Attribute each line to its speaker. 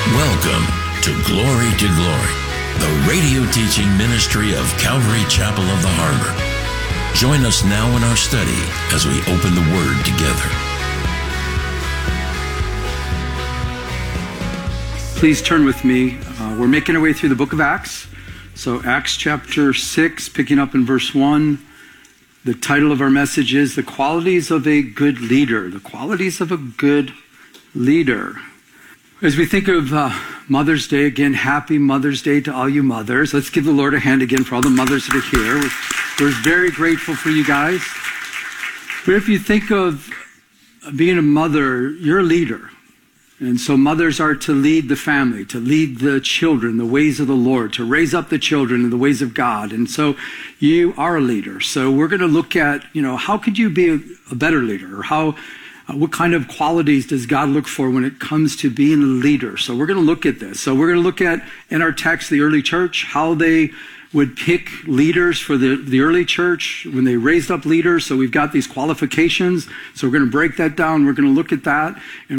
Speaker 1: Welcome to Glory to Glory, the radio teaching ministry of Calvary Chapel of the Harbor. Join us now in our study as we open the Word together.
Speaker 2: Please turn with me. We're making our way through the book of Acts. So Acts chapter 6, picking up in verse 1. The title of our message is The Qualities of a Good Leader. The Qualities of a Good Leader. As we think of Mother's Day, again, happy Mother's Day to all you mothers. Let's give the Lord a hand again for all the mothers that are here. We're very grateful for you guys. But if you think of being a mother, you're a leader. And so mothers are to lead the family, to lead the children, the ways of the Lord, to raise up the children in the ways of God. And so you are a leader. So we're going to look at, how could you be a better leader? Or what kind of qualities does God look for when it comes to being a leader? So we're going to look at this. So we're going to look at, in our text, the early church, how they would pick leaders for the early church when they raised up leaders. So we've got these qualifications. So we're going to break that down. We're going to look at that. And